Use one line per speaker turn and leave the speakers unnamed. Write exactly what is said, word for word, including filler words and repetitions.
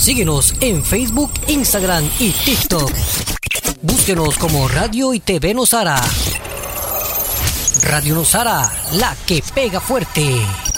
Síguenos en Facebook, Instagram y TikTok. Búsquenos como Radio y T V Nosara. Radio Nosara, la que pega fuerte.